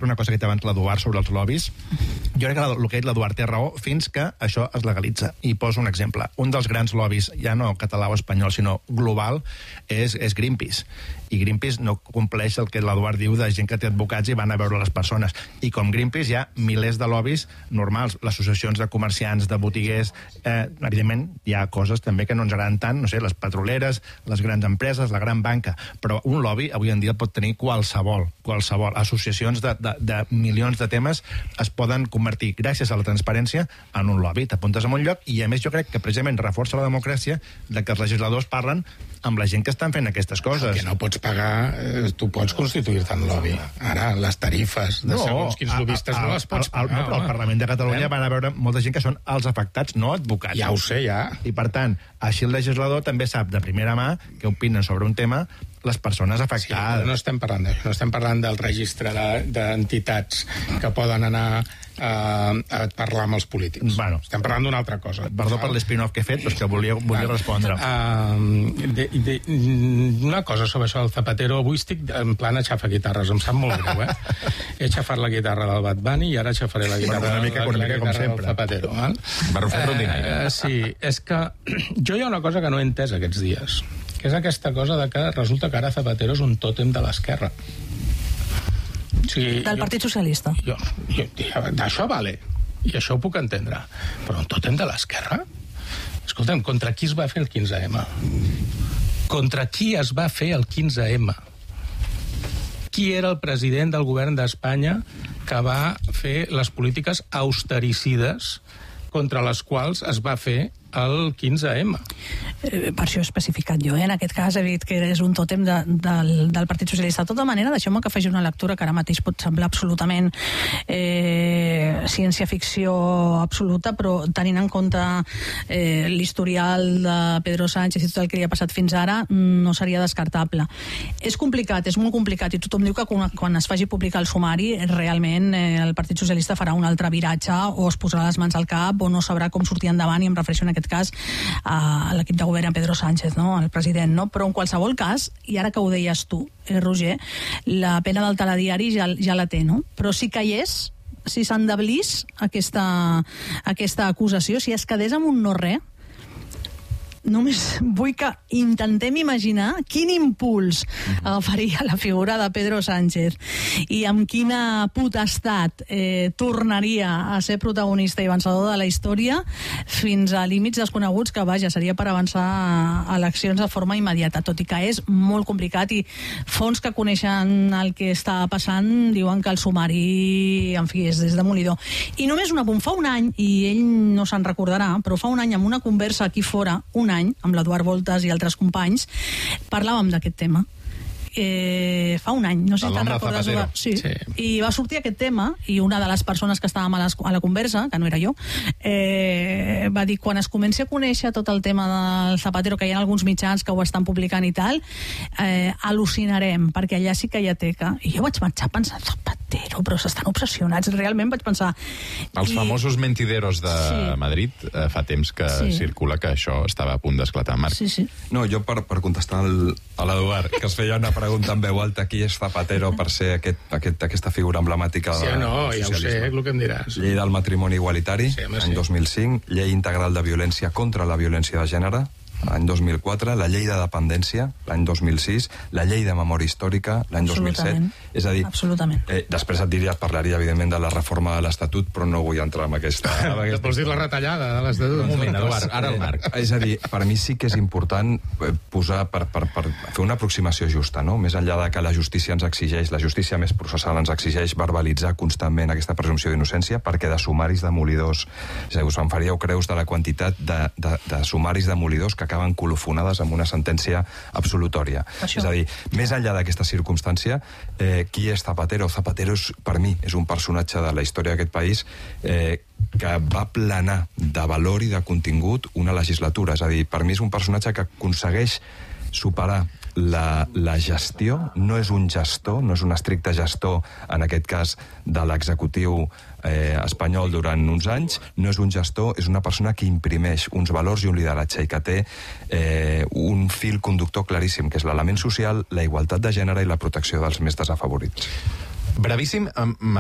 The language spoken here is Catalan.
una cosa que té abans l'Eduard sobre els lobbies. Jo crec que el que ha dit l'Eduard té raó fins que això es legalitza. I poso un exemple. Un dels grans lobbies, ja no català o espanyol, sinó global, és Greenpeace. I Greenpeace no compleix el que l'Eduard diu de gent que té advocats i van a veure les persones. I com Greenpeace hi ha milers de lobbies normals, les associacions de comerciants, de botiguers, evidentment hi ha coses també que no ens agraden tant, no sé, les petroleres, les grans empreses, la gran banca, però un lobby avui en dia pot tenir qualsevol. Associacions de milions de temes es poden convertir, gràcies a la transparència, en un lobby. T'apuntes en un lloc i, a més, jo crec que precisament reforça la democràcia de que els legisladors parlen amb la gent que estan fent aquestes coses. Que no pots pagar, tu pots constituir-te en lobby. Ara, les tarifes de segons quins lobbistes no les pots pagar. Però al Parlament de Catalunya van a veure molta gent que són els afectats, no advocats. Ja ho sé, ja. I, per tant, així el legislador també sap de primera mà què opinen sobre un tema les persones afectades. Sí, no estem parlant d'això, no estem parlant del registre d'entitats que poden anar a parlar amb els polítics. Bueno, estem parlant d'una altra cosa. Perdó per l'espin-off que he fet, però és que volia respondre. Una cosa sobre això del Zapatero, avui estic en plan aixafar guitarres, em sap molt greu, He aixafat la guitarra del Bad Bunny i ara aixafaré la guitarra, una mica com sempre. del Zapatero. Barrufet rondinari. Sí, és que jo hi ha una cosa que no he entès aquests dies, que és aquesta cosa de que resulta que ara Zapatero és un tòtem de l'esquerra. Del Partit Socialista. D'això vale, i això ho puc entendre, però un tòtem de l'esquerra? Escolta'm, contra qui es va fer el 15M? Contra qui es va fer el 15M? Qui era el president del govern d'Espanya que va fer les polítiques austericides contra les quals es va fer el 15M? Per això he especificat jo, En aquest cas he dit que és un tòtem del Partit Socialista. De tota manera, deixeu-me que faci una lectura que ara mateix pot semblar absolutament ciència-ficció absoluta, però tenint en compte l'historial de Pedro Sánchez i tot el que li ha passat fins ara, no seria descartable. És complicat, és molt complicat, i tothom diu que quan es faci publicar el sumari, realment el Partit Socialista farà un altre viratge, o es posarà les mans al cap, o no sabrà com sortir endavant, i em refereixo en aquest cas a l'equip de govern, a Pedro Sánchez, el president, però en qualsevol cas, i ara que ho deies tu, Roger, la pena del telediari ja la té, però si caiés, si s'endeblís aquesta acusació, si es quedés amb un no-res, només vull que intentem imaginar quin impuls agafaria la figura de Pedro Sánchez i amb quina potestat tornaria a ser protagonista i vencedor de la història fins a límits desconeguts que, vaja, seria per avançar a eleccions de forma immediata, tot i que és molt complicat, i fonts que coneixen el que està passant diuen que el sumari, en fi, és demolidor. I només un apunt, fa un any, i ell no se'n recordarà, però fa un any, amb una conversa aquí fora, un any, amb l'Eduard Voltas i altres companys, parlàvem d'aquest tema. Fa un any, no sé si te'n recordes. Sí. I va sortir aquest tema, i una de les persones que estàvem a la conversa, que no era jo, va dir, quan es comenci a conèixer tot el tema del Zapatero, que hi ha alguns mitjans que ho estan publicant i tal, al·lucinarem, perquè allà sí que hi ha teca. I jo vaig marxar pensant, Zapatero, però s'estan obsessionats. Realment vaig pensar... Els famosos mentideros de Madrid, fa temps que circula que això estava a punt d'esclatar. Marc? Sí. No, jo per contestar a l'Eduard, que es feia una pregunta en veu alta, qui és Zapatero per ser aquesta figura emblemàtica del socialisme. Ja ho sé, el que em diràs. Llei del matrimoni igualitari, any 2005, llei integral de violència contra la violència de gènere, l'any 2004, la llei de dependència, l'any 2006, la llei de memòria històrica, l'any 2007. És a dir, després et parlaria, evidentment, de la reforma de l'Estatut, però no vull entrar en aquesta... Vols dir la retallada de l'Estatut? Un moment, Eduard, ara el Marc. És a dir, per mi sí que és important posar, per fer una aproximació justa, no? Més enllà de que la justícia ens exigeix, la justícia més processal ens exigeix verbalitzar constantment aquesta presumpció d'innocència, perquè de sumaris demolidors, és a dir, us en faríeu creus de la quantitat de sumaris demolidors que acaben colofonades amb una sentència absolutòria. És a dir, més enllà d'aquesta circumstància, qui és Zapatero? Zapatero, per mi, és un personatge de la història d'aquest país que va planar de valor i de contingut una legislatura. És a dir, per mi és un personatge que aconsegueix superar la gestió, no és un gestor, no és un estricte gestor, en aquest cas, de l'executiu espanyol durant uns anys, no és un gestor, és una persona que imprimeix uns valors i un lideratge i que té un fil conductor claríssim, que és l'element social, la igualtat de gènere i la protecció dels més desafavorits. Brevíssim,